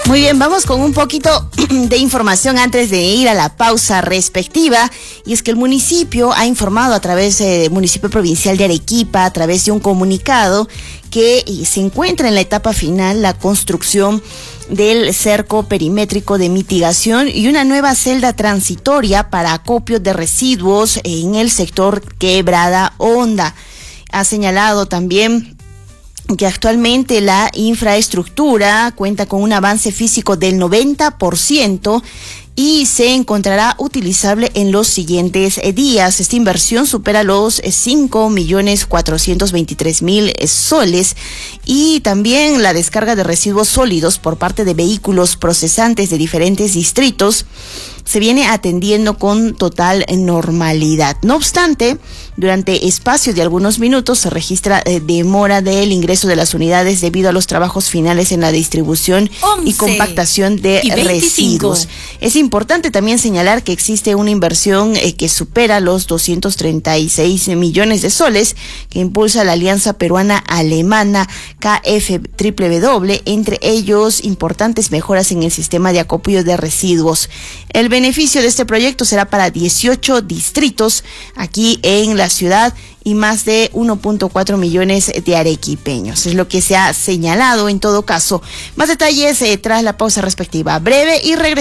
Muy bien, vamos con un poquito de información antes de ir a la pausa respectiva. Y es que el municipio ha informado a través del municipio provincial de Arequipa, a través de un comunicado, que se encuentra en la etapa final la construcción del cerco perimétrico de mitigación y una nueva celda transitoria para acopio de residuos en el sector Quebrada Honda. Ha señalado también que actualmente la infraestructura cuenta con un avance físico del 90% y se encontrará utilizable en los siguientes días. Esta inversión supera los 5.423.000 soles, y también la descarga de residuos sólidos por parte de vehículos procesantes de diferentes distritos se viene atendiendo con total normalidad. No obstante, durante espacio de algunos minutos se registra demora del ingreso de las unidades debido a los trabajos finales en la distribución y compactación de residuos. Es importante también señalar que existe una inversión que supera los 236 millones de soles que impulsa la Alianza Peruana-Alemana KfW, entre ellos importantes mejoras en el sistema de acopio de residuos. El beneficio de este proyecto será para 18 distritos aquí en la ciudad y más de 1.4 millones de arequipeños. Es lo que se ha señalado en todo caso. Más detalles tras la pausa respectiva. Breve y regresamos.